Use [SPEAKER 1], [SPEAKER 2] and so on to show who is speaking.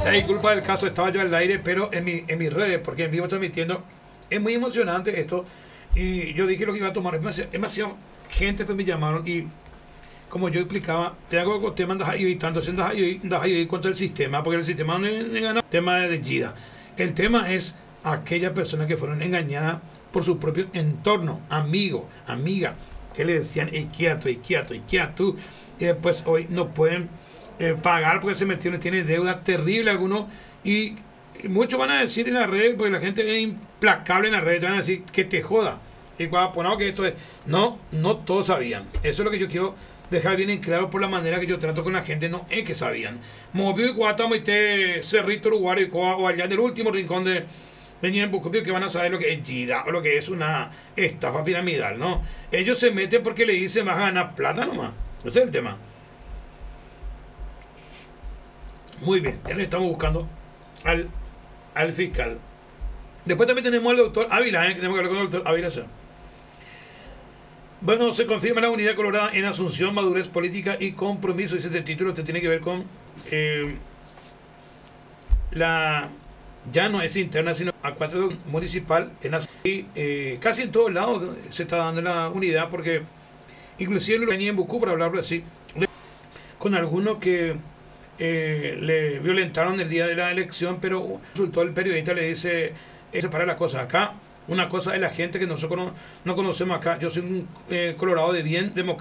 [SPEAKER 1] La disculpa del caso, estaba yo al aire, pero en mis redes, porque en vivo transmitiendo, es muy emocionante esto. Y yo dije lo que iba a tomar, demasiado gente pues me llamaron y como yo explicaba, te hago con temas de ahí tanto andas ahí contra el sistema, porque el sistema no es el tema de Gida. El tema es aquellas personas que fueron engañadas por su propio entorno, amigo, amiga, que le decían quieto, y después hoy no pueden pagar porque se metieron, tiene deuda terrible algunos, y muchos van a decir en la red, porque la gente es implacable en la red, van a decir que te joda. Y cuando ponemos que esto es, no todos sabían. Eso es lo que yo quiero dejar bien en claro por la manera que yo trato con la gente, no es que sabían. Movió y Guatamo y te Cerrito Uruguayo o allá en el último rincón de Ñembucupio que van a saber lo que es GIDA o lo que es una estafa piramidal, ¿no? Ellos se meten porque le dicen más ganar plata nomás. Ese es el tema. Muy bien, ya le estamos buscando al fiscal. Después también tenemos al doctor Ávila, que tenemos que hablar con el doctor Ávila. Bueno, se confirma la unidad colorada en Asunción, madurez política y compromiso. Ese título este tiene que ver con la ya no es interna, sino a cuatro municipal en y casi en todos lados se está dando la unidad, porque inclusive venía en Bucú, para hablarlo así, con algunos que le violentaron el día de la elección, pero resultó el periodista, le dice, separar la cosa acá. Una cosa es la gente que nosotros no conocemos acá. Yo soy un colorado de bien democrático.